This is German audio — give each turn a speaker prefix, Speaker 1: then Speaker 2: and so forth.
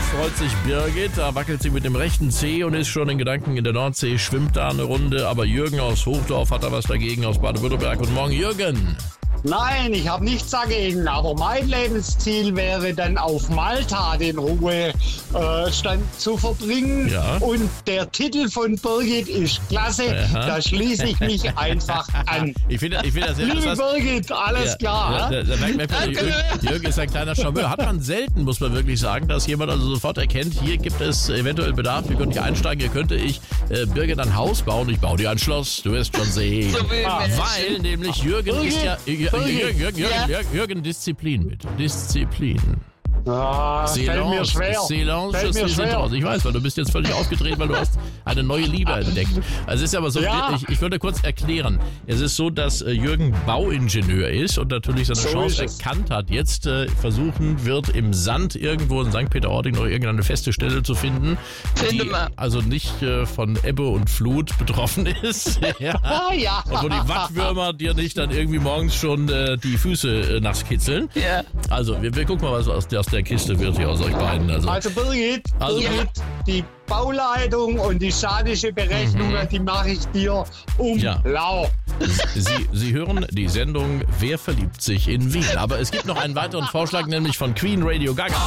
Speaker 1: freut sich Birgit, da wackelt sie mit dem rechten Zeh und ist schon in Gedanken in der Nordsee, schwimmt da eine Runde. Aber Jürgen aus Hochdorf hat da was dagegen, aus Baden-Württemberg. Guten Morgen, Jürgen.
Speaker 2: Nein, ich habe nichts dagegen, aber mein Lebensziel wäre dann auf Malta den Ruhestand zu verbringen.
Speaker 1: Ja.
Speaker 2: Und der Titel von Birgit ist klasse, da schließe ich mich einfach an.
Speaker 1: Ich finde das sehr
Speaker 2: Liebe Birgit, alles klar.
Speaker 1: Da merkt man, Jürgen ist ein kleiner Charmeur. Hat man selten, muss man wirklich sagen, dass jemand also sofort erkennt, hier gibt es eventuell Bedarf, wir können hier einsteigen, hier könnte ich Birgit ein Haus bauen, ich baue dir ein Schloss, du wirst schon sehen. Weil nämlich Jürgen ist ja... Jürgen, Disziplin bitte. Disziplin.
Speaker 2: Fällt mir schwer.
Speaker 1: Ich weiß, weil du bist jetzt völlig aufgedreht, weil du hast eine neue Liebe entdeckt. Also es ist aber so, ich würde kurz erklären. Es ist so, dass Jürgen Bauingenieur ist und natürlich seine Chance erkannt hat, jetzt versuchen wird, im Sand irgendwo in St. Peter-Ording noch irgendeine feste Stelle zu finden, die also nicht von Ebbe und Flut betroffen ist. Und wo die Wattwürmer dir nicht dann irgendwie morgens schon die Füße nass kitzeln. Ja. Also wir gucken mal, was aus der Kiste wird hier aus euch beiden.
Speaker 2: Also Birgit, die Bauleitung und die statische Berechnung, die mache ich dir lau.
Speaker 1: Sie hören die Sendung Wer verliebt sich in Wien? Aber es gibt noch einen weiteren Vorschlag, nämlich von Queen, Radio Gaga.